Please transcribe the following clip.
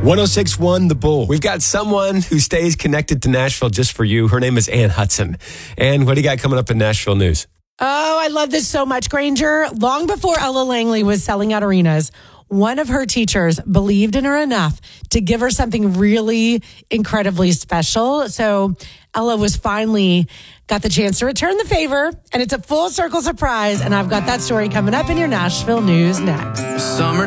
106.1 The Bull. We've got someone who stays connected to Nashville just for you. Her name is Ann Hudson. Ann, what do you got coming up in Nashville news? Oh, I love this so much, Granger. Long before Ella Langley was selling out arenas, one of her teachers believed in her enough to give her something really incredibly special. So Ella was finally got the chance to return the favor, and it's a full circle surprise. And I've got that story coming up in your Nashville news next. Summer